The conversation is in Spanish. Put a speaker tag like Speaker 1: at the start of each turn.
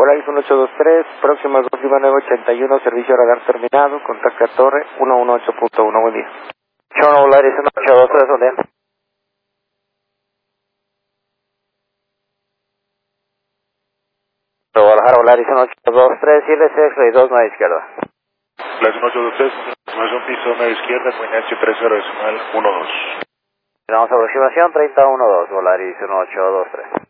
Speaker 1: Volaris 1823, próximo al 2981, servicio radar terminado, contacta torre 118.1, buen día.
Speaker 2: Chono Volaris 1823, buen día. Guadalajara Volaris 1823, ILS X-Ray 2, 9 izquierda.
Speaker 3: Volaris 1823, información piso 9 izquierda, coordinación 30 decimal 12.
Speaker 2: Tenemos aproximación 3012, Volaris 1823.